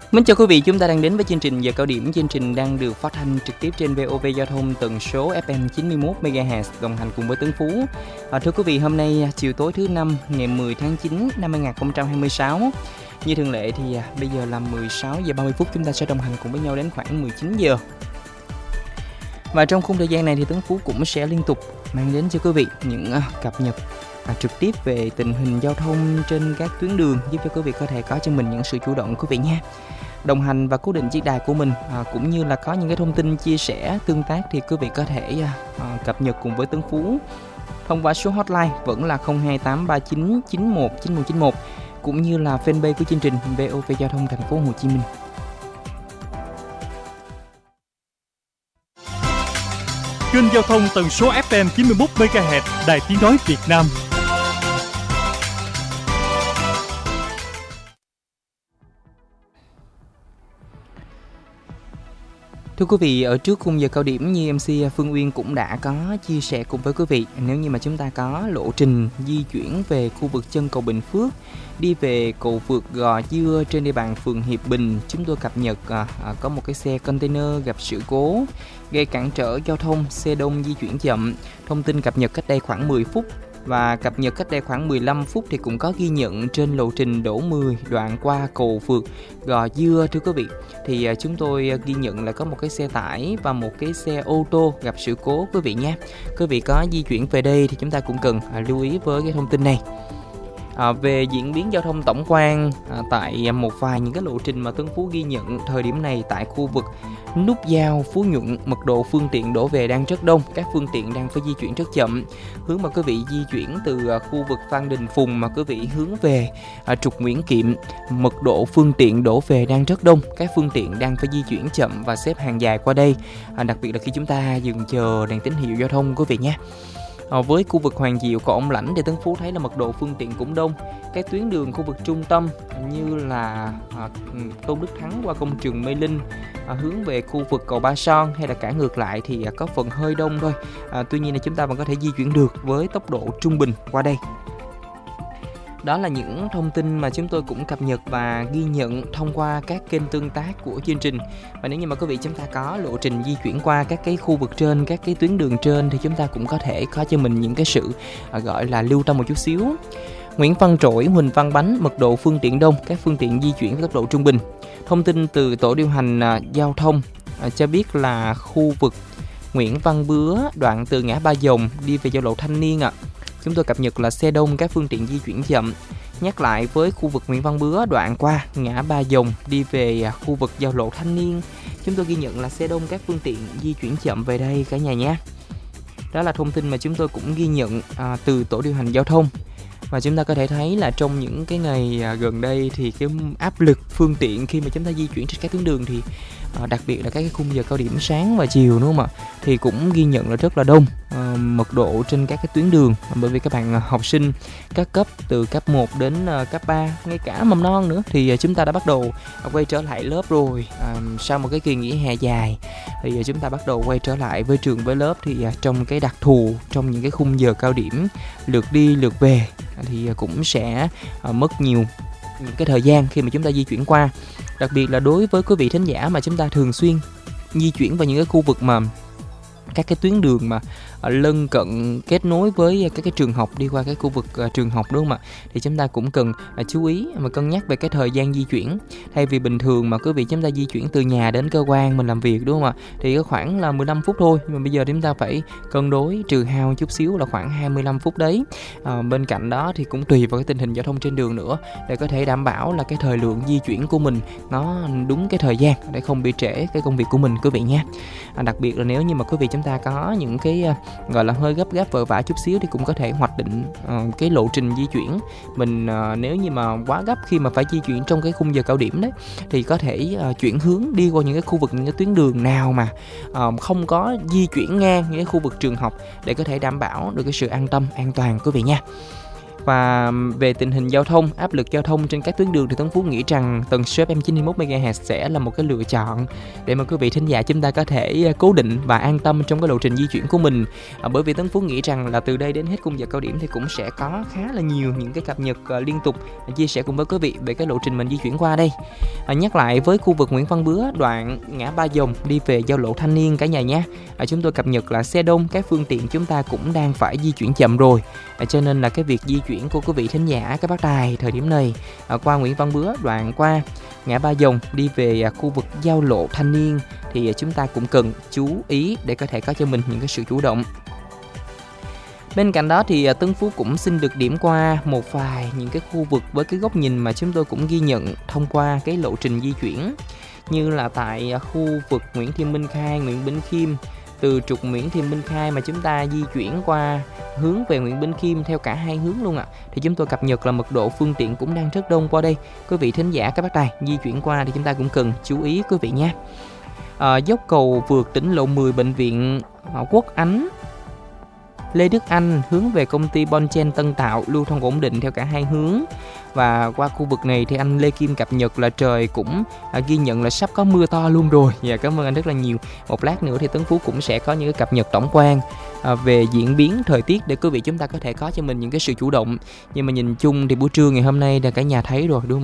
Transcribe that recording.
Mến chào quý vị, chúng ta đang đến với chương trình Giờ Cao Điểm. Chương trình đang được phát thanh trực tiếp trên VOV Giao thông tần số FM 91 MHz, đồng hành cùng với Tuấn Phú. Thưa quý vị, hôm nay chiều tối thứ Năm ngày 10 tháng 9 năm 2026. Như thường lệ thì bây giờ là 16 giờ 30 phút, chúng ta sẽ đồng hành cùng với nhau đến khoảng 19 giờ. Và trong khung thời gian này thì Tuấn Phú cũng sẽ liên tục mang đến cho quý vị những cập nhật trực tiếp về tình hình giao thông trên các tuyến đường, giúp cho quý vị có thể có cho mình những sự chủ động quý vị nha. Đồng hành và cố định chiếc đài của mình, cũng như là có những cái thông tin chia sẻ tương tác thì quý vị có thể cập nhật cùng với Tuấn Phú thông qua số hotline vẫn là 02839 91 9191, cũng như là fanpage của chương trình VOV Giao thông Thành phố Hồ Chí Minh. Kênh giao thông tần số FM 91 MHz, Đài Tiếng nói Việt Nam. Thưa quý vị, ở trước khung giờ cao điểm như MC Phương Uyên cũng đã có chia sẻ cùng với quý vị, nếu như mà chúng ta có lộ trình di chuyển về khu vực chân cầu Bình Phước, đi về cầu vượt Gò Dưa trên địa bàn phường Hiệp Bình, chúng tôi cập nhật có một cái xe container gặp sự cố gây cản trở giao thông, xe đông di chuyển chậm. Thông tin cập nhật cách đây khoảng 10 phút. Và cập nhật cách đây khoảng 15 phút thì cũng có ghi nhận trên lộ trình đổ 10 đoạn qua cầu vượt Gò Dưa. Thưa quý vị, thì chúng tôi ghi nhận là có một cái xe tải và một cái xe ô tô gặp sự cố quý vị nhé. Quý vị có di chuyển về đây thì chúng ta cũng cần lưu ý với cái thông tin này. Về diễn biến giao thông tổng quan tại một vài những cái lộ trình mà Tuấn Phú ghi nhận thời điểm này tại khu vực nút giao Phú Nhuận, mật độ phương tiện đổ về đang rất đông, các phương tiện đang phải di chuyển rất chậm. Hướng mà quý vị di chuyển từ khu vực Phan Đình Phùng mà quý vị hướng về trục Nguyễn Kiệm, mật độ phương tiện đổ về đang rất đông, các phương tiện đang phải di chuyển chậm và xếp hàng dài qua đây, đặc biệt là khi chúng ta dừng chờ đèn tín hiệu giao thông quý vị nhé. Với khu vực Hoàng Diệu, Cầu Ông Lãnh thì Tuấn Phú thấy là mật độ phương tiện cũng đông. Các tuyến đường khu vực trung tâm như là Tôn Đức Thắng qua công trường Mê Linh, hướng về khu vực cầu Ba Son hay là cả ngược lại thì có phần hơi đông thôi. Tuy nhiên là chúng ta vẫn có thể di chuyển được với tốc độ trung bình qua đây. Đó là những thông tin mà chúng tôi cũng cập nhật và ghi nhận thông qua các kênh tương tác của chương trình. Và nếu như mà quý vị chúng ta có lộ trình di chuyển qua các cái khu vực trên, các cái tuyến đường trên thì chúng ta cũng có thể có cho mình những cái sự gọi là lưu tâm một chút xíu. Nguyễn Văn Trỗi, Huỳnh Văn Bánh, mật độ phương tiện đông, các phương tiện di chuyển với tốc độ trung bình. Thông tin từ tổ điều hành giao thông cho biết là khu vực Nguyễn Văn Bứa, đoạn từ ngã Ba Dòng đi về giao lộ Thanh Niên chúng tôi cập nhật là xe đông, các phương tiện di chuyển chậm. Nhắc lại với khu vực Nguyễn Văn Bứa, đoạn qua ngã Ba Dòng đi về khu vực giao lộ Thanh Niên, chúng tôi ghi nhận là xe đông, các phương tiện di chuyển chậm về đây cả nhà nhé. Đó là thông tin mà chúng tôi cũng ghi nhận từ tổ điều hành giao thông. Và chúng ta có thể thấy là trong những cái ngày gần đây thì cái áp lực phương tiện khi mà chúng ta di chuyển trên các tuyến đường thì đặc biệt là các cái khung giờ cao điểm sáng và chiều, đúng không ạ, thì cũng ghi nhận là rất là đông mật độ trên các cái tuyến đường, bởi vì các bạn học sinh các cấp từ cấp 1 đến cấp 3, ngay cả mầm non nữa thì chúng ta đã bắt đầu quay trở lại lớp rồi. Sau một cái kỳ nghỉ hè dài thì chúng ta bắt đầu quay trở lại với trường với lớp, thì trong cái đặc thù trong những cái khung giờ cao điểm lượt đi lượt về thì cũng sẽ mất nhiều những cái thời gian khi mà chúng ta di chuyển qua. Đặc biệt là đối với quý vị thính giả mà chúng ta thường xuyên di chuyển vào những cái khu vực mà các cái tuyến đường mà lân cận kết nối với các cái trường học, đi qua cái khu vực trường học, đúng không ạ, thì chúng ta cũng cần chú ý mà cân nhắc về cái thời gian di chuyển. Thay vì bình thường mà quý vị chúng ta di chuyển từ nhà đến cơ quan mình làm việc, đúng không ạ, thì có khoảng là 15 phút thôi, nhưng mà bây giờ chúng ta phải cân đối trừ hao chút xíu là khoảng 25 phút đấy. Bên cạnh đó thì cũng tùy vào cái tình hình giao thông trên đường nữa, để có thể đảm bảo là cái thời lượng di chuyển của mình nó đúng cái thời gian để không bị trễ cái công việc của mình quý vị nhé. Đặc biệt là nếu như mà quý vị chúng ta có những cái gọi là hơi gấp gáp vội vã chút xíu thì cũng có thể hoạch định cái lộ trình di chuyển mình. Nếu như mà quá gấp khi mà phải di chuyển trong cái khung giờ cao điểm đấy thì có thể chuyển hướng đi qua những cái khu vực, những cái tuyến đường nào mà không có di chuyển ngang những cái khu vực trường học để có thể đảm bảo được cái sự an tâm, an toàn quý vị nha. Và về tình hình giao thông, áp lực giao thông trên các tuyến đường thì Tuấn Phú nghĩ rằng tần số FM 91 MHz sẽ là một cái lựa chọn để mà quý vị thính giả chúng ta có thể cố định và an tâm trong cái lộ trình di chuyển của mình. Bởi vì Tuấn Phú nghĩ rằng là từ đây đến hết khung giờ cao điểm thì cũng sẽ có khá là nhiều những cái cập nhật liên tục chia sẻ cùng với quý vị về cái lộ trình mình di chuyển qua đây. Nhắc lại với khu vực Nguyễn Văn Bứa, đoạn ngã Ba Dòng đi về giao lộ Thanh Niên cả nhà nhé. Chúng tôi cập nhật là xe đông, các phương tiện chúng ta cũng đang phải di chuyển chậm rồi. Cho nên là cái việc di chuyển của quý vị thính giả các bác đài thời điểm này qua Nguyễn Văn Bứa, đoạn qua ngã Ba Dòng đi về khu vực giao lộ Thanh Niên thì chúng ta cũng cần chú ý để có thể có cho mình những cái sự chủ động. Bên cạnh đó thì Tuấn Phú cũng xin được điểm qua một vài những cái khu vực với cái góc nhìn mà chúng tôi cũng ghi nhận thông qua cái lộ trình di chuyển, như là tại khu vực Nguyễn Thị Minh Khai, Nguyễn Bỉnh Khiêm. Từ trục Nguyễn Thị Minh Khai mà chúng ta di chuyển qua hướng về Nguyễn Bỉnh Khiêm theo cả hai hướng luôn ạ. Thì chúng tôi cập nhật là mật độ phương tiện cũng đang rất đông qua đây. Quý vị thính giả các bác đài di chuyển qua thì chúng ta cũng cần chú ý quý vị nha. Dốc cầu vượt tỉnh lộ 10 bệnh viện Quốc Ánh Lê Đức Anh hướng về công ty Bonchen Tân Tạo lưu thông ổn định theo cả hai hướng. Và qua khu vực này thì anh Lê Kim cập nhật là trời cũng ghi nhận là sắp có mưa to luôn rồi. Dạ, cảm ơn anh rất là nhiều. Một lát nữa thì Tuấn Phú cũng sẽ có những cái cập nhật tổng quan về diễn biến thời tiết để quý vị chúng ta có thể có cho mình những cái sự chủ động. Nhưng mà nhìn chung thì buổi trưa ngày hôm nay là cả nhà thấy rồi đúng không?